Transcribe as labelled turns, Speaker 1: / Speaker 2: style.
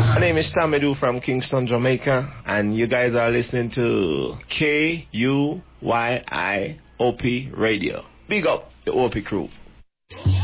Speaker 1: My name is Tamedu from Kingston, Jamaica, and you guys are listening to KUYIOP Radio. Big up the OP crew.